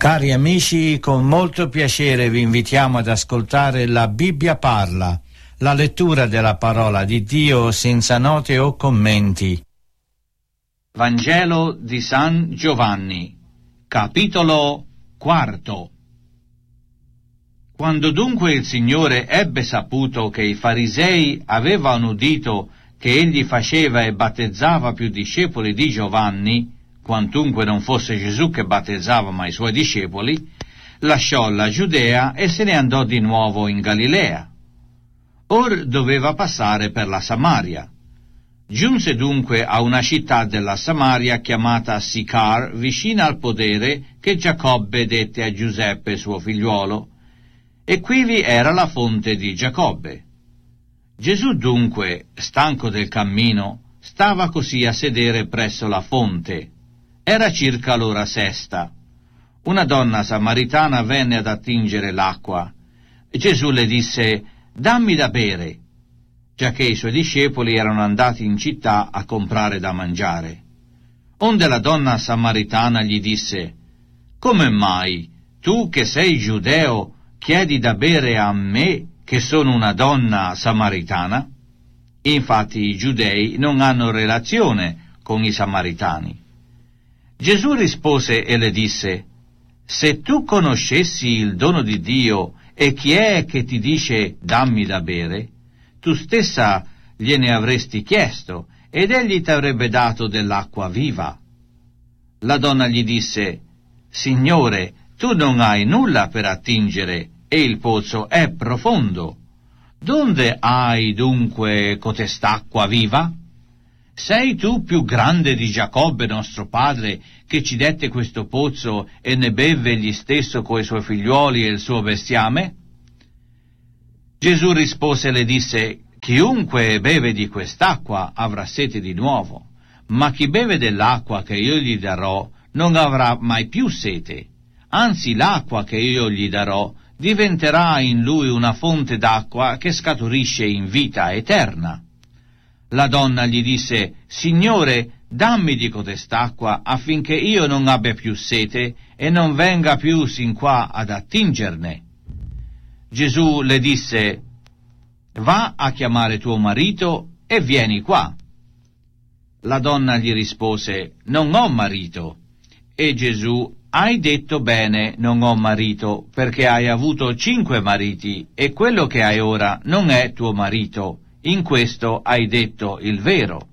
Cari amici, con molto piacere vi invitiamo ad ascoltare La Bibbia parla, la lettura della parola di Dio senza note o commenti. Vangelo di San Giovanni, capitolo 4. Quando dunque il Signore ebbe saputo che i farisei avevano udito che egli faceva e battezzava più discepoli di Giovanni, quantunque non fosse Gesù che battezzava ma i suoi discepoli, lasciò la Giudea e se ne andò di nuovo in Galilea. Or doveva passare per la Samaria. Giunse dunque a una città della Samaria chiamata Sicar, vicina al podere che Giacobbe dette a Giuseppe suo figliuolo, e quivi era la fonte di Giacobbe. Gesù dunque, stanco del cammino, stava così a sedere presso la fonte. Era circa l'ora sesta. Una donna samaritana venne ad attingere l'acqua. Gesù le disse: «Dammi da bere», giacché i suoi discepoli erano andati in città a comprare da mangiare. Onde la donna samaritana gli disse: «Come mai, tu che sei giudeo, chiedi da bere a me, che sono una donna samaritana?» Infatti i giudei non hanno relazione con i samaritani. Gesù rispose e le disse: «Se tu conoscessi il dono di Dio e chi è che ti dice dammi da bere, tu stessa gliene avresti chiesto ed egli ti avrebbe dato dell'acqua viva». La donna gli disse: «Signore, tu non hai nulla per attingere e il pozzo è profondo. Donde hai dunque cotest'acqua viva? Sei tu più grande di Giacobbe nostro padre, che ci dette questo pozzo e ne bevve egli stesso coi suoi figliuoli e il suo bestiame?» Gesù rispose e le disse: «Chiunque beve di quest'acqua avrà sete di nuovo, ma chi beve dell'acqua che io gli darò non avrà mai più sete. Anzi, l'acqua che io gli darò diventerà in lui una fonte d'acqua che scaturisce in vita eterna». La donna gli disse: «Signore, dammi di cotest'acqua affinché io non abbia più sete e non venga più sin qua ad attingerne». Gesù le disse: «Va a chiamare tuo marito e vieni qua». La donna gli rispose: «Non ho marito». E Gesù: «Hai detto bene, non ho marito, perché hai avuto 5 mariti e quello che hai ora non è tuo marito. In questo hai detto il vero».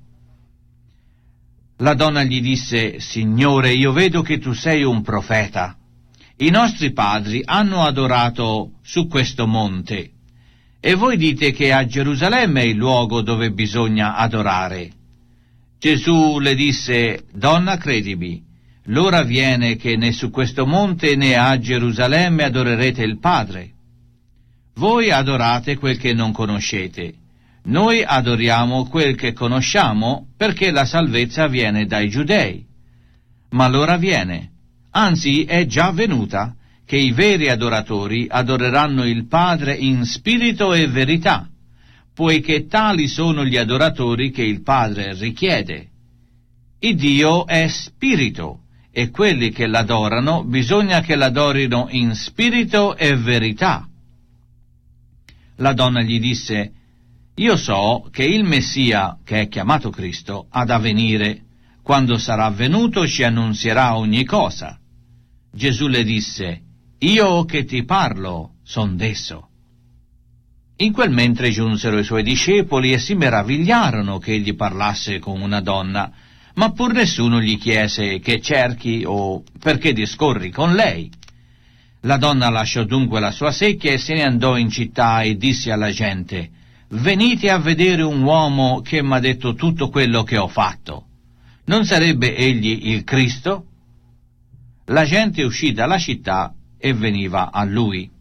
La donna gli disse: «Signore, io vedo che tu sei un profeta. I nostri padri hanno adorato su questo monte, e voi dite che a Gerusalemme è il luogo dove bisogna adorare». Gesù le disse: «Donna, credimi, l'ora viene che né su questo monte né a Gerusalemme adorerete il Padre. Voi adorate quel che non conoscete. Noi adoriamo quel che conosciamo, perché la salvezza viene dai giudei. Ma l'ora viene, anzi è già venuta, che i veri adoratori adoreranno il Padre in spirito e verità, poiché tali sono gli adoratori che il Padre richiede. Il Dio è spirito, e quelli che l'adorano bisogna che l'adorino in spirito e verità». La donna gli disse: «Io so che il Messia, che è chiamato Cristo, ha da venire. Quando sarà venuto ci annunzierà ogni cosa». Gesù le disse: «Io che ti parlo son d'esso». In quel mentre giunsero i suoi discepoli e si meravigliarono che egli parlasse con una donna, ma pur nessuno gli chiese: «Che cerchi?» o «Perché discorri con lei?» La donna lasciò dunque la sua secchia e se ne andò in città e disse alla gente: «Venite a vedere un uomo che m'ha detto tutto quello che ho fatto. Non sarebbe egli il Cristo?» La gente uscì dalla città e veniva a lui.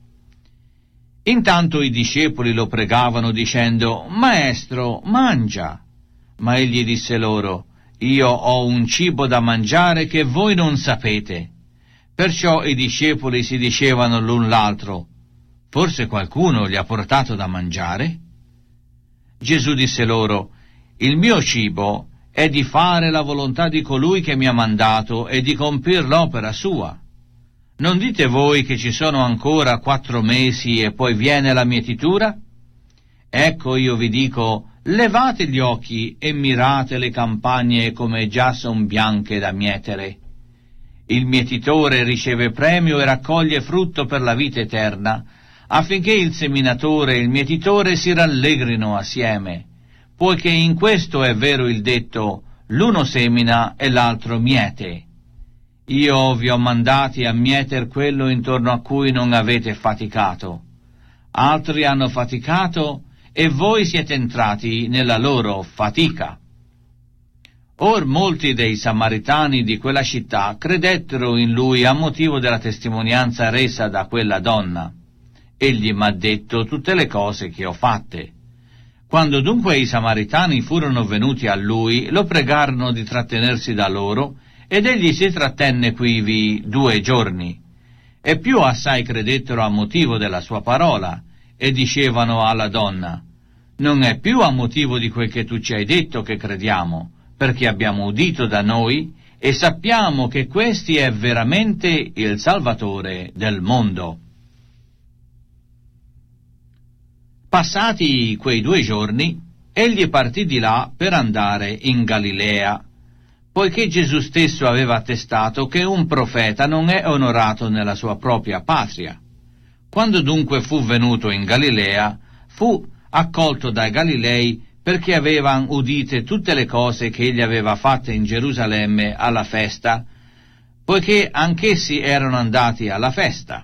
Intanto i discepoli lo pregavano dicendo: «Maestro, mangia». Ma egli disse loro: «Io ho un cibo da mangiare che voi non sapete». Perciò i discepoli si dicevano l'un l'altro: «Forse qualcuno gli ha portato da mangiare?» Gesù disse loro: «Il mio cibo è di fare la volontà di colui che mi ha mandato e di compir l'opera sua. Non dite voi che ci sono ancora 4 mesi e poi viene la mietitura? Ecco, io vi dico, levate gli occhi e mirate le campagne come già son bianche da mietere. Il mietitore riceve premio e raccoglie frutto per la vita eterna, affinché il seminatore e il mietitore si rallegrino assieme, poiché in questo è vero il detto, l'uno semina e l'altro miete. Io vi ho mandati a mieter quello intorno a cui non avete faticato. Altri hanno faticato e voi siete entrati nella loro fatica. Or molti dei samaritani di quella città credettero in lui a motivo della testimonianza resa da quella donna. Egli m'ha detto tutte le cose che ho fatte. Quando dunque i samaritani furono venuti a lui, lo pregarono di trattenersi da loro, ed egli si trattenne quivi 2 giorni. E più assai credettero a motivo della sua parola, e dicevano alla donna, non è più a motivo di quel che tu ci hai detto che crediamo, perché abbiamo udito da noi e sappiamo che questi è veramente il Salvatore del mondo. Passati quei 2 giorni, egli partì di là per andare in Galilea, poiché Gesù stesso aveva attestato che un profeta non è onorato nella sua propria patria. Quando dunque fu venuto in Galilea, fu accolto dai Galilei perché avevano udite tutte le cose che egli aveva fatte in Gerusalemme alla festa, poiché anch'essi erano andati alla festa.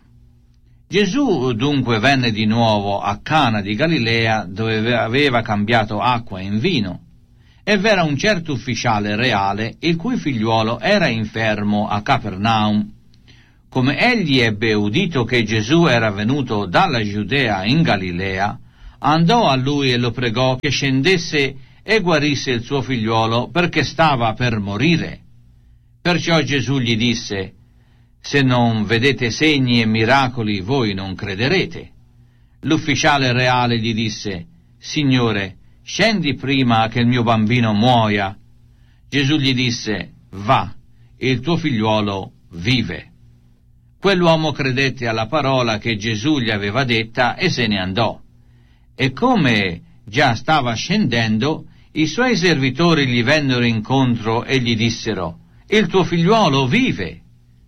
Gesù dunque venne di nuovo a Cana di Galilea, dove aveva cambiato acqua in vino, e v'era un certo ufficiale reale, il cui figliuolo era infermo a Capernaum. Come egli ebbe udito che Gesù era venuto dalla Giudea in Galilea, andò a lui e lo pregò che scendesse e guarisse il suo figliuolo, perché stava per morire. Perciò Gesù gli disse, se non vedete segni e miracoli voi non crederete. L'ufficiale reale gli disse, Signore, scendi prima che il mio bambino muoia. Gesù gli disse, va, il tuo figliuolo vive. Quell'uomo credette alla parola che Gesù gli aveva detta e se ne andò. E come già stava scendendo, i suoi servitori gli vennero incontro e gli dissero, il tuo figliuolo vive.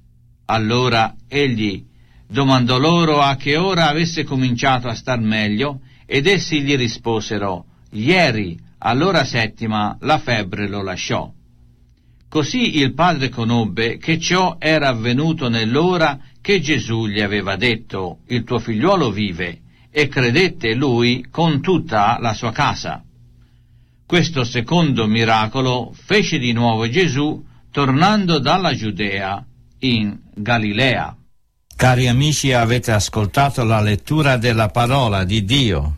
Allora egli domandò loro a che ora avesse cominciato a star meglio, ed essi gli risposero, ieri, all'ora 7, la febbre lo lasciò. Così il padre conobbe che ciò era avvenuto nell'ora che Gesù gli aveva detto, il tuo figliuolo vive, e credette lui con tutta la sua casa. Questo secondo miracolo fece di nuovo Gesù, tornando dalla Giudea in Galilea. Cari amici, avete ascoltato la lettura della parola di Dio.